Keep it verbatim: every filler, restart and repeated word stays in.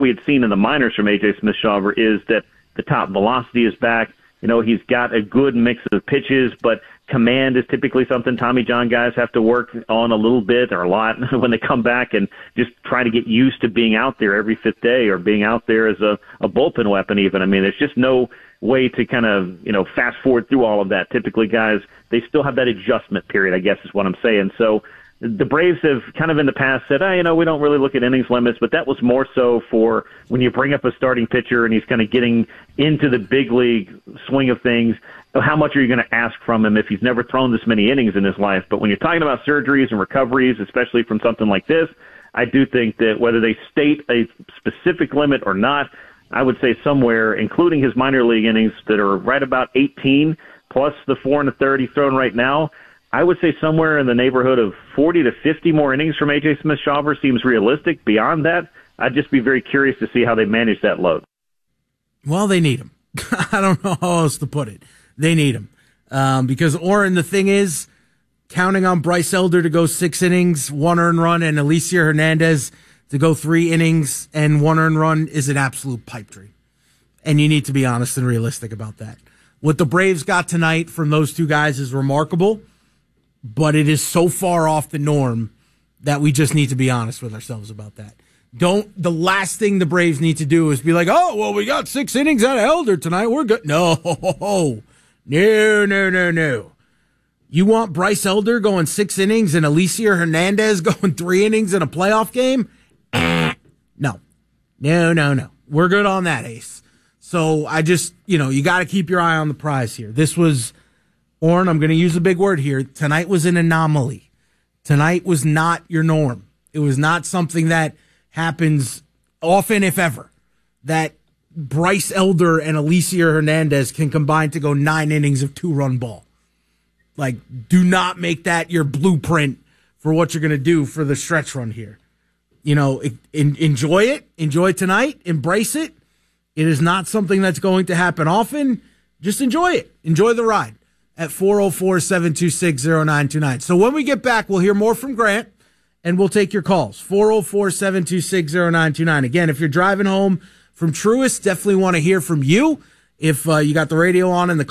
we had seen in the minors from A J Smith-Shawver is that the top velocity is back. You know, he's got a good mix of pitches, but command is typically something Tommy John guys have to work on a little bit or a lot when they come back and just try to get used to being out there every fifth day or being out there as a, a bullpen weapon even. I mean, there's just no way to kind of, you know, fast forward through all of that. Typically, guys, they still have that adjustment period, I guess is what I'm saying. So the Braves have kind of in the past said, oh, you know, we don't really look at innings limits, but that was more so for when you bring up a starting pitcher and he's kind of getting into the big league swing of things. How much are you going to ask from him if he's never thrown this many innings in his life? But when you're talking about surgeries and recoveries, especially from something like this, I do think that whether they state a specific limit or not, I would say somewhere, including his minor league innings that are right about eighteen, plus the four and a third he's thrown right now, I would say somewhere in the neighborhood of forty to fifty more innings from A J Smith-Shawver seems realistic. Beyond that, I'd just be very curious to see how they manage that load. Well, they need him. I don't know how else to put it. They need him. Um, because, Oren, the thing is, counting on Bryce Elder to go six innings, one earned run, and Alicia Hernandez to go three innings and one earned run is an absolute pipe dream. And you need to be honest and realistic about that. What the Braves got tonight from those two guys is remarkable, but it is so far off the norm that we just need to be honest with ourselves about that. Don't, the last thing the Braves need to do is be like, oh, well, we got six innings out of Elder tonight. We're good. No, no, no, no, no. You want Bryce Elder going six innings and Alicia Hernandez going three innings in a playoff game? No, no, no, no. We're good on that, Ace. So I just, you know, you got to keep your eye on the prize here. This was, Orrin, I'm going to use a big word here. Tonight was an anomaly. Tonight was not your norm. It was not something that happens often, if ever, that Bryce Elder and Alicia Hernandez can combine to go nine innings of two-run ball. Like, do not make that your blueprint for what you're going to do for the stretch run here. You know, in, enjoy it. Enjoy tonight. Embrace it. It is not something that's going to happen often. Just enjoy it. Enjoy the ride at four oh four, seven two six, oh nine two nine. So when we get back, we'll hear more from Grant, and we'll take your calls. four oh four, seven two six, oh nine two nine. Again, if you're driving home from Truist, definitely want to hear from you. If uh, you got the radio on in the